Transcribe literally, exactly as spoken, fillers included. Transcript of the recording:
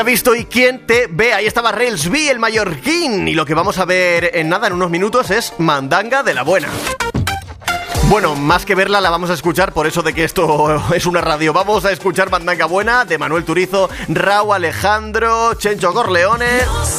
¿Ha visto y quién te ve? Ahí estaba Relsby, el mallorquín. Y lo que vamos a ver en nada, en unos minutos, es Mandanga de la Buena. Bueno, más que verla, la vamos a escuchar, por eso de que esto es una radio. Vamos a escuchar Mandanga Buena de Manuel Turizo, Rauw Alejandro, Chencho Corleone.